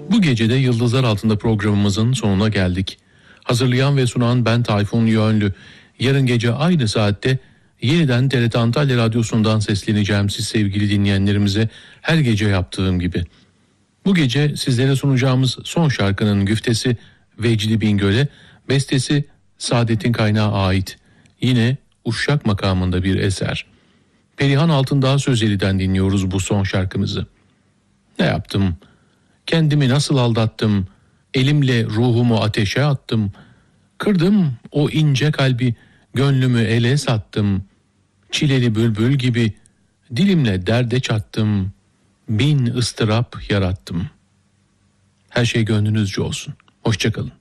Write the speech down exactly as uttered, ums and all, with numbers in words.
Bu gece de Yıldızlar Altında programımızın sonuna geldik. Hazırlayan ve sunan ben Tayfun Yönlü. Yarın gece aynı saatte yeniden T R T Antalya Radyosu'ndan sesleneceğim siz sevgili dinleyenlerimize, her gece yaptığım gibi. Bu gece sizlere sunacağımız son şarkının güftesi Vecdi Bingöl'e, bestesi Saadettin Kaynağı ait. Yine Uşak makamında bir eser. Perihan Altındağ Sözeli'den dinliyoruz bu son şarkımızı. Ne yaptım? Kendimi nasıl aldattım? Elimle ruhumu ateşe attım. Kırdım o ince kalbi, gönlümü ele sattım. Çileli bülbül gibi dilimle derde çattım. Bin ıstırap yarattım. Her şey gönlünüzce olsun. Hoşça kalın.